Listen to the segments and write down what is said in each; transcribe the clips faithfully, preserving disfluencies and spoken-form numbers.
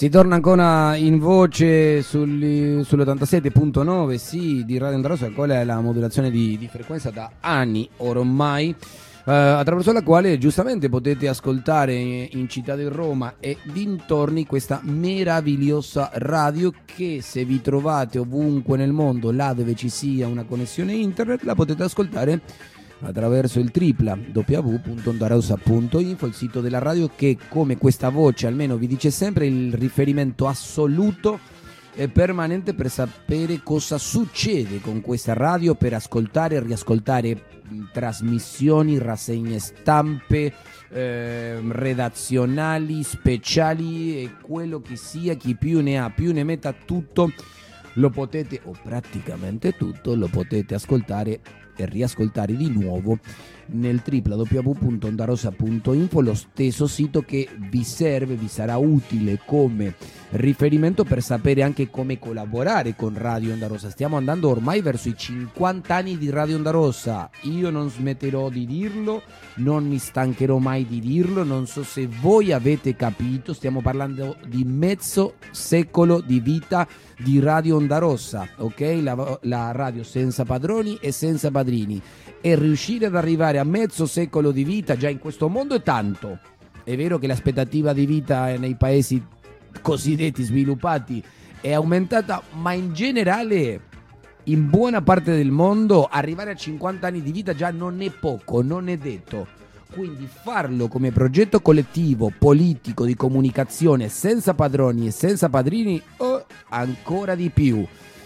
Si torna ancora in voce sugli, sull'ottantasette virgola nove, sì, di Radio Onda Rossa, quella è la modulazione di, di frequenza da anni ormai, eh, attraverso la quale giustamente potete ascoltare in città di Roma e dintorni questa meravigliosa radio che, se vi trovate ovunque nel mondo, là dove ci sia una connessione internet, la potete ascoltare attraverso il tripla w punto ondarosa punto info, il sito della radio che, come questa voce almeno vi dice sempre, il riferimento assoluto e permanente per sapere cosa succede con questa radio, per ascoltare e riascoltare trasmissioni, rassegne stampe, eh, redazionali, speciali e quello che sia, chi più ne ha più ne metta, tutto lo potete, o praticamente tutto, lo potete ascoltare e riascoltare di nuovo nel w w w punto ondarosa punto info, lo stesso sito che vi serve, vi sarà utile come riferimento per sapere anche come collaborare con Radio Onda Rossa. Stiamo andando ormai verso i cinquanta anni di Radio Onda Rossa, io non smetterò di dirlo, non mi stancherò mai di dirlo, non so se voi avete capito, stiamo parlando di mezzo secolo di vita di Radio Onda Rossa, ok? La, la radio senza padroni e senza padrini, e riuscire ad arrivare a mezzo secolo di vita già in questo mondo è tanto. È vero che l'aspettativa di vita nei paesi cosiddetti sviluppati è aumentata, ma in generale in buona parte del mondo arrivare a cinquanta anni di vita già non è poco, non è detto. Quindi farlo come progetto collettivo, politico, di comunicazione, senza padroni e senza padrini, oh, ancora di più.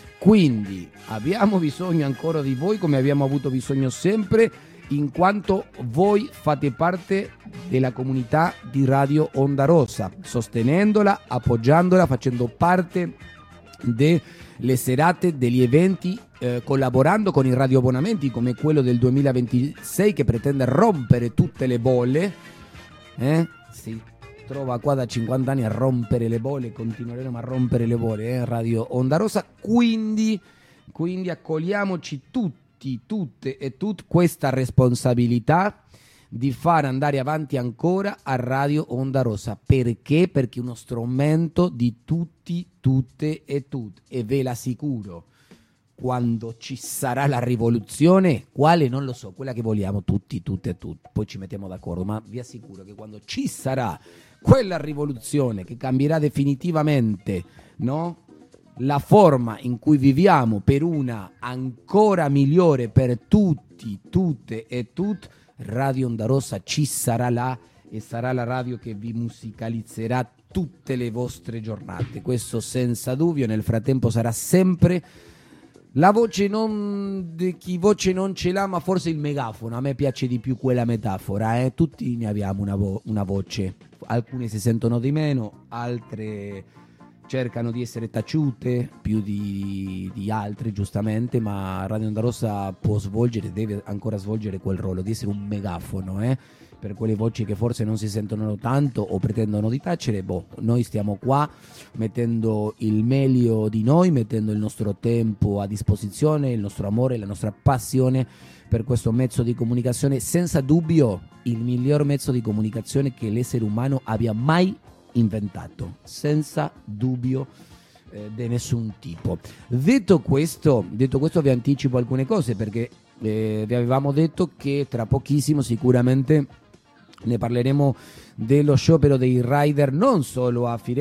Quindi abbiamo bisogno ancora di voi, come abbiamo avuto bisogno sempre, in quanto voi fate parte della comunità di Radio Onda Rossa, sostenendola, appoggiandola, facendo parte delle serate, degli eventi, eh, collaborando con i radioabbonamenti come quello del duemilaventisei che pretende rompere tutte le bolle. Eh? Si trova qua da cinquanta anni a rompere le bolle, continueremo a rompere le bolle, eh? Radio Onda Rossa, quindi, quindi accogliamoci tutti, tutte e tutte questa responsabilità di far andare avanti ancora a Radio Onda Rossa. Perché? Perché è uno strumento di tutti, tutte e tutti, e ve l'assicuro, quando ci sarà la rivoluzione, quale non lo so, quella che vogliamo tutti, tutte e tutti, poi ci mettiamo d'accordo, ma vi assicuro che quando ci sarà quella rivoluzione che cambierà definitivamente, no? La forma in cui viviamo, per una ancora migliore per tutti, tutte e tutti, Radio Onda Rossa ci sarà là e sarà la radio che vi musicalizzerà tutte le vostre giornate, questo senza dubbio. Nel frattempo sarà sempre la voce non di chi voce non ce l'ha, ma forse il megafono. A me piace di più quella metafora, eh? Tutti ne abbiamo una, vo- una voce, alcune si sentono di meno, altre cercano di essere taciute più di, di altre, giustamente, ma Radio Onda Rossa può svolgere, deve ancora svolgere quel ruolo di essere un megafono, eh? Per quelle voci che forse non si sentono tanto o pretendono di tacere. Boh, noi stiamo qua mettendo il meglio di noi, mettendo il nostro tempo a disposizione, il nostro amore, la nostra passione per questo mezzo di comunicazione, senza dubbio il miglior mezzo di comunicazione che l'essere umano abbia mai inventato, senza dubbio eh, di nessun tipo. Detto questo, detto questo vi anticipo alcune cose, perché eh, vi avevamo detto che tra pochissimo sicuramente ne parleremo dello sciopero dei rider, non solo a Firenze